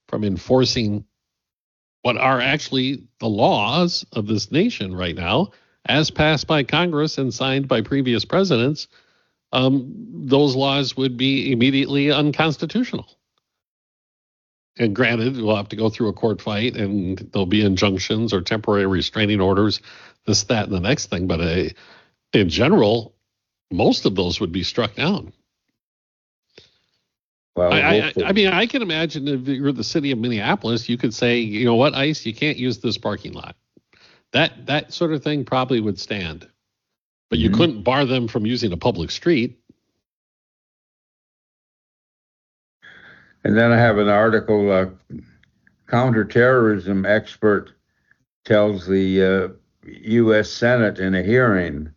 from enforcing what are actually the laws of this nation right now, as passed by Congress and signed by previous presidents. Those laws would be immediately unconstitutional. And granted, we'll have to go through a court fight, and there'll be injunctions or temporary restraining orders, this, that, and the next thing. But in general, most of those would be struck down. Well, I mean, I can imagine if you're the city of Minneapolis, you could say, you know what, ICE, you can't use this parking lot. That sort of thing probably would stand. But you couldn't bar them from using a public street. And then I have an article, counterterrorism expert tells the U.S. Senate in a hearing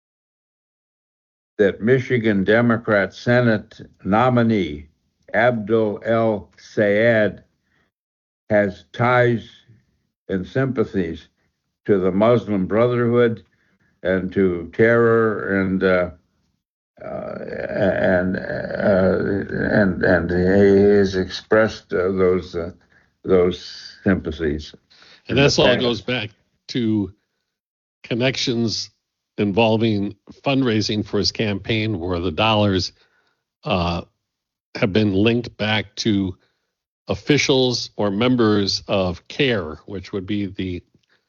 that Michigan Democrat Senate nominee Abdul El-Sayed has ties and sympathies to the Muslim Brotherhood and to terror, and he has expressed those sympathies. And that's all goes back to connections involving fundraising for his campaign, where the dollars have been linked back to officials or members of CARE, which would be the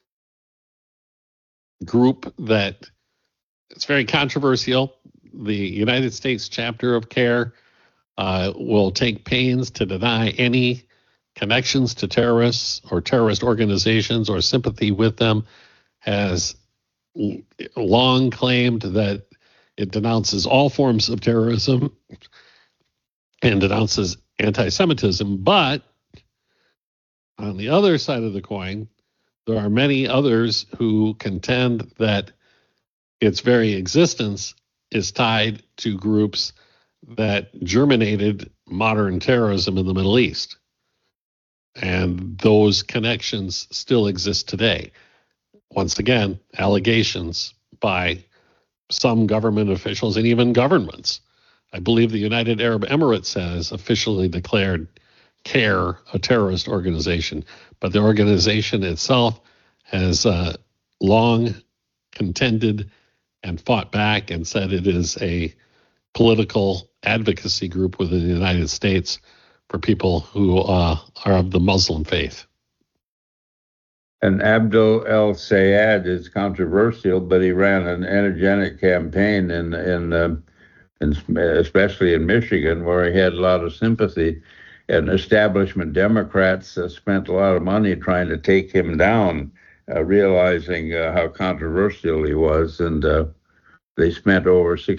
group that it's very controversial. The United States chapter of CARE will take pains to deny any connections to terrorists or terrorist organizations or sympathy with them, has long claimed that it denounces all forms of terrorism and denounces anti-Semitism. But on the other side of the coin, there are many others who contend that its very existence is tied to groups that germinated modern terrorism in the Middle East. And those connections still exist today. Once again, allegations by some government officials and even governments. I believe the United Arab Emirates has officially declared CARE a terrorist organization, but the organization itself has long contended and fought back and said it is a political advocacy group within the United States for people who are of the Muslim faith. And Abdul El-Sayed is controversial, but he ran an energetic campaign in especially in Michigan, where he had a lot of sympathy. And establishment Democrats spent a lot of money trying to take him down, realizing how controversial he was. And they spent over they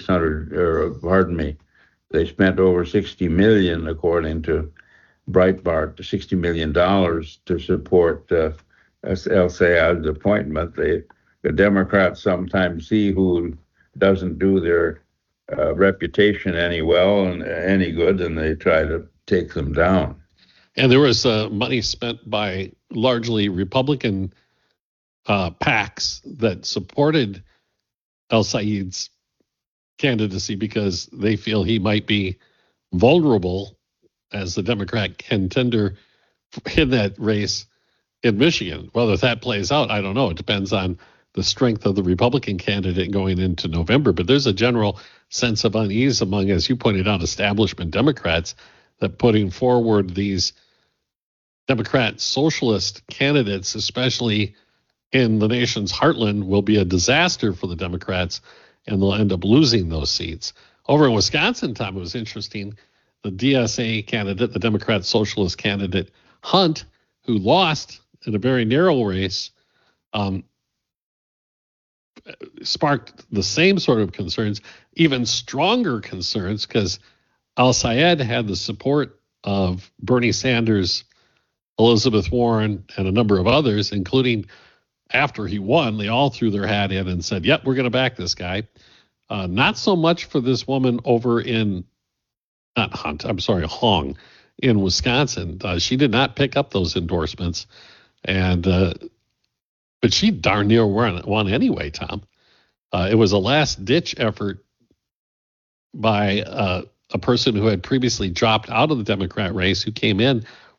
spent over $60 million, according to Breitbart, $60 million to support El-Sayed's appointment. The Democrats sometimes see who doesn't do their reputation any good, and they try to take them down. And there was money spent by largely Republican PACs that supported El-Sayed's candidacy because they feel he might be vulnerable as the Democrat contender in that race in Michigan. Whether that plays out, I don't know. It depends on the strength of the Republican candidate going into November. But there's a general sense of unease among, as you pointed out, establishment Democrats, that putting forward these Democrat socialist candidates, especially in the nation's heartland, will be a disaster for the Democrats, and they'll end up losing those seats. Over in Wisconsin, Tom, it was interesting. The DSA candidate, the Democrat socialist candidate, Hunt, who lost in a very narrow race, sparked the same sort of concerns, even stronger concerns, because El-Sayed had the support of Bernie Sanders, Elizabeth Warren, and a number of others, including after he won, they all threw their hat in and said, yep, we're going to back this guy. Not so much for this woman over in, Hong in Wisconsin. She did not pick up those endorsements, but she darn near won anyway, Tom. It was a last-ditch effort by a person who had previously dropped out of the Democrat race, who came in